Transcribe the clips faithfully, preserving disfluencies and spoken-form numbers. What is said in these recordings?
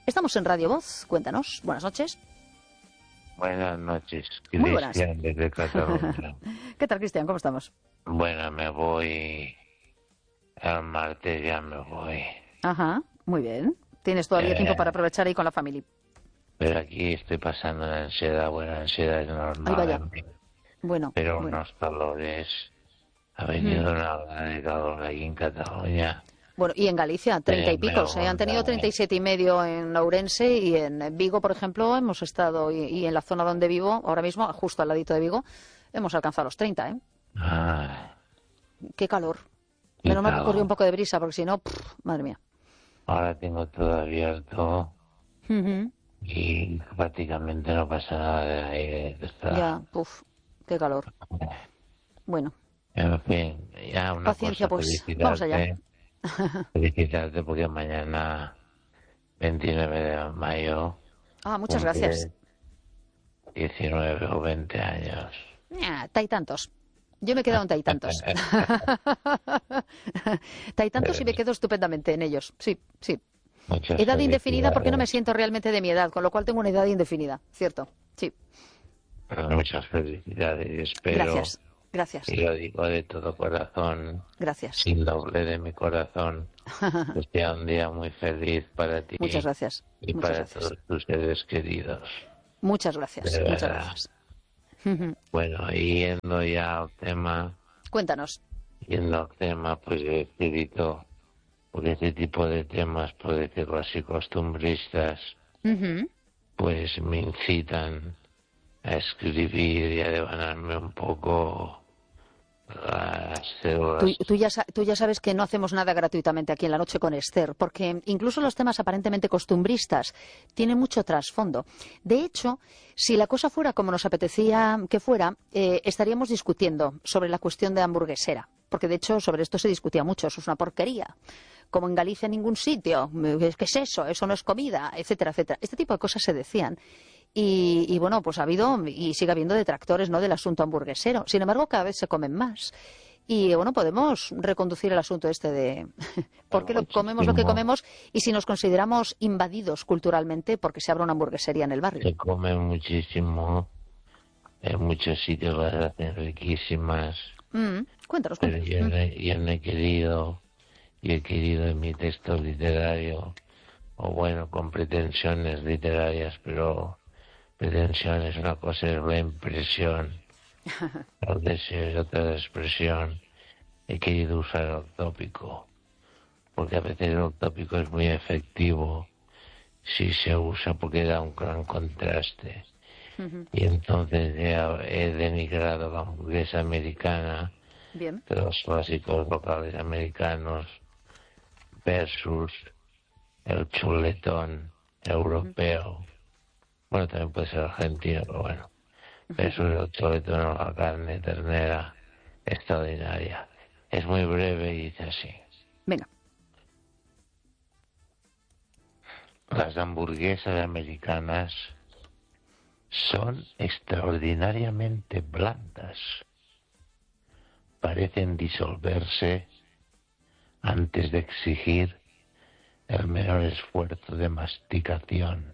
Estamos en Radio Voz, cuéntanos. Buenas noches. Buenas noches, Muy buenas. Cristian, desde Cataluña. ¿Qué tal, Cristian? ¿Cómo estamos? Bueno, me voy... El martes ya me voy. Ajá, muy bien. Tienes todavía Eh, tiempo para aprovechar ahí con la familia. Pero aquí estoy pasando una ansiedad, bueno, ansiedad es normal. Ahí vaya. en mí, Bueno, pero bueno. unos calores. Ha venido Mm. una ola de calor aquí en Cataluña. Bueno, y en Galicia, treinta y Eh, me pico. Se han tenido aguanta, treinta y siete y medio en Ourense y en Vigo, por ejemplo, hemos estado, y, y en la zona donde vivo, ahora mismo, justo al ladito de Vigo, hemos alcanzado los treinta, ¿eh? Ay, Qué calor. qué Menos mal que corrió un calor. poco de brisa, porque si no, pff, madre mía. Ahora tengo todo abierto Ujú. y prácticamente no pasa nada de aire. Está... Ya, puf, qué calor. Bueno, En fin, ya una paciencia, cosa, pues, vamos allá. felicitarte. Felicitarte porque mañana, veintinueve de mayo, Ah, muchas gracias. cumple diecinueve o veinte años. Ah, taitantos. Yo me he quedado en taitantos. Taitantos y me quedo estupendamente en ellos. Sí, sí. Muchas Edad indefinida porque no me felicidades. siento realmente de mi edad, con lo cual tengo una edad indefinida, ¿cierto? Sí. Muchas felicidades. Y espero, Gracias, gracias, y lo digo de todo corazón, gracias. sin doble de mi corazón, que sea un día muy feliz para ti Muchas gracias, y muchas para gracias. todos tus seres queridos. Muchas gracias, De muchas verdad. gracias. Bueno, y yendo ya al tema, Cuéntanos. yendo al tema, pues he escrito, porque este tipo de temas, por decirlo así, costumbristas, Ujú. pues me incitan a escribir y a devanarme un poco las células. Tú, tú ya, sa- tú ya sabes que no hacemos nada gratuitamente aquí en La Noche con Esther, porque incluso los temas aparentemente costumbristas tienen mucho trasfondo. De hecho, si la cosa fuera como nos apetecía que fuera, eh, estaríamos discutiendo sobre la cuestión de hamburguesera, porque de hecho sobre esto se discutía mucho, eso es una porquería. Como en Galicia en ningún sitio, ¿qué es eso? Eso no es comida, etcétera, etcétera. Este tipo de cosas se decían. Y, y, bueno, pues ha habido y sigue habiendo detractores, ¿no?, del asunto hamburguesero. Sin embargo, cada vez se comen más. Y bueno, podemos reconducir el asunto este de por qué lo, comemos lo que Muchísimo. comemos y si nos consideramos invadidos culturalmente porque se abre una hamburguesería en el barrio. Se come muchísimo, en muchos sitios las hacen riquísimas, Mm, cuéntanos, pero cuéntanos. yo Mm. no, he- yo no he querido, yo he querido en mi texto literario, o bueno, con pretensiones literarias, pero pretensiones, una cosa es la impresión, el deseo es otra expresión. He querido usar el tópico, porque a veces el tópico es muy efectivo si se usa porque da un gran contraste. Ujú. Y entonces he, he denigrado la hamburguesa americana Bien. de los clásicos locales americanos versus el chuletón europeo. Bueno, también puede ser argentino, pero bueno. Versus el chuletón o la carne ternera extraordinaria. Es muy breve y dice así. Venga. Las hamburguesas americanas son extraordinariamente blandas. Parecen disolverse antes de exigir el menor esfuerzo de masticación.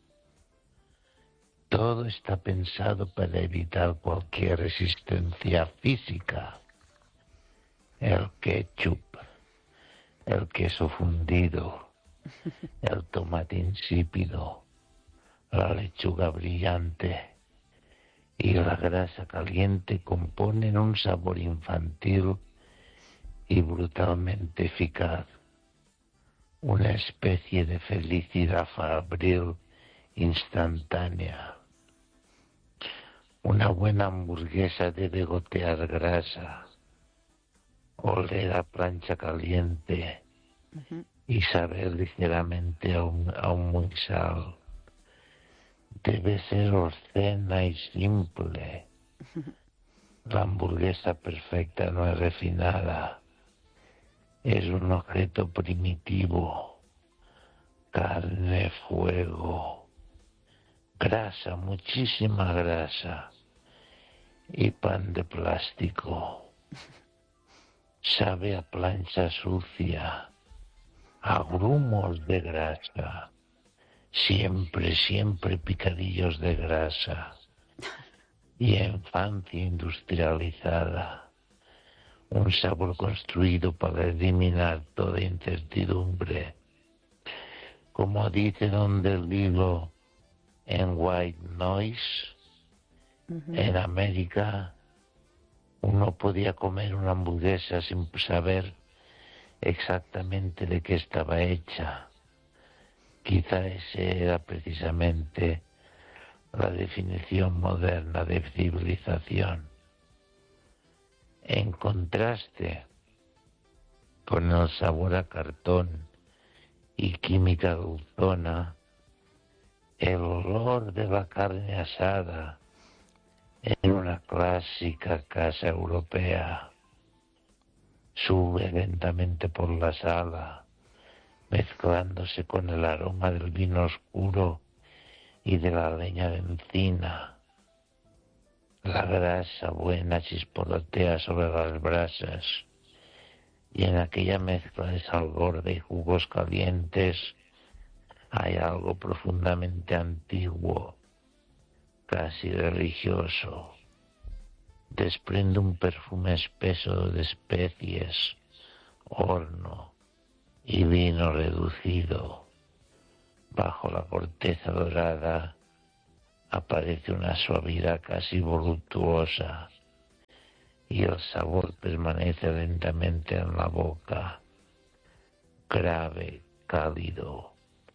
Todo está pensado para evitar cualquier resistencia física. El ketchup, el queso fundido, el tomate insípido, la lechuga brillante y la grasa caliente componen un sabor infantil y brutalmente eficaz, una especie de felicidad fabril instantánea. Una buena hamburguesa debe gotear grasa, oler a plancha caliente y saber ligeramente a un, a un muy sal. Debe ser obscena y simple. La hamburguesa perfecta no es refinada. Es un objeto primitivo. Carne, fuego, grasa, muchísima grasa y pan de plástico. Sabe a plancha sucia, a grumos de grasa. siempre, siempre picadillos de grasa y infancia industrializada, un sabor construido para eliminar toda incertidumbre. Como dice Don Delilo en White Noise, uh-huh. En América uno podía comer una hamburguesa sin saber exactamente de qué estaba hecha. Quizá esa era precisamente la definición moderna de civilización. En contraste con el sabor a cartón y química dulzona, el olor de la carne asada en una clásica casa europea sube lentamente por la sala, mezclándose con el aroma del vino oscuro y de la leña de encina. La grasa buena chisporrotea sobre las brasas y en aquella mezcla de sal gorda y jugos calientes hay algo profundamente antiguo, casi religioso. Desprende un perfume espeso de especies, horno y vino reducido. Bajo la corteza dorada aparece una suavidad casi voluptuosa y el sabor permanece lentamente en la boca, grave, cálido,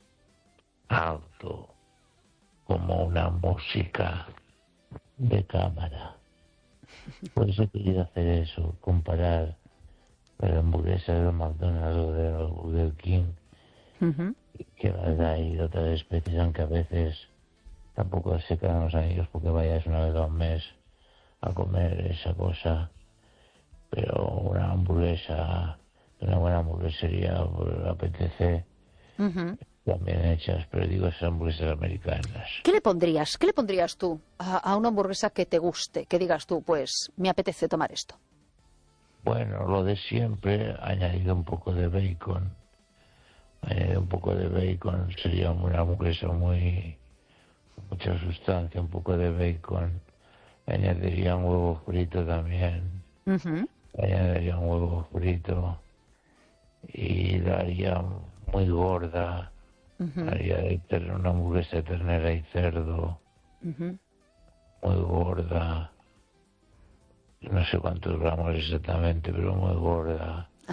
alto, como una música de cámara. Por eso he querido hacer eso, comparar la hamburguesa del McDonald's o del Burger King, uh-huh. que las hay de otras especies, aunque a veces tampoco se quedan los anillos porque vayas una vez al mes a comer esa cosa, pero una hamburguesa, una buena hamburguesería, pues, apetece, uh-huh. también hechas, pero digo esas hamburguesas americanas. ¿Qué le pondrías? ¿Qué le pondrías tú a, a una hamburguesa que te guste? Que digas tú, pues, me apetece tomar esto. Bueno, lo de siempre, añadido un poco de bacon. Añadido un poco de bacon, sería una hamburguesa muy... mucha sustancia, un poco de bacon. Añadiría un huevo frito también. Uh-huh. Añadiría un huevo frito. Y la haría muy gorda. Uh-huh. Haría de ter- una hamburguesa de ternera y cerdo. Uh-huh. Muy gorda. No sé cuántos gramos exactamente, pero muy gorda.